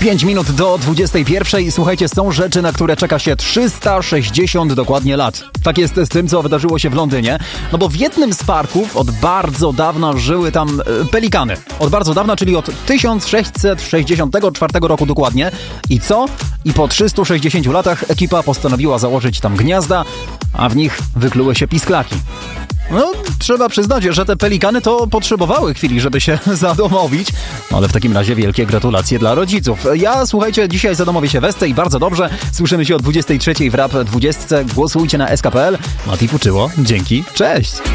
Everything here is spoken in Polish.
5 minut do 21. Słuchajcie, są rzeczy, na które czeka się 360 dokładnie lat. Tak jest z tym, co wydarzyło się w Londynie. No bo w jednym z parków od bardzo dawna żyły tam pelikany. Od bardzo dawna, czyli od 1664 roku dokładnie. I co? I po 360 latach ekipa postanowiła założyć tam gniazda, a w nich wykluły się pisklaki. No, trzeba przyznać, że te pelikany to potrzebowały chwili, żeby się zadomowić. No, ale w takim razie wielkie gratulacje dla rodziców. Ja, słuchajcie, dzisiaj zadomowię się Westę i bardzo dobrze. Słyszymy się o 23 w Rap 20. Głosujcie na SK.pl. Mati Puczyło. Dzięki. Cześć.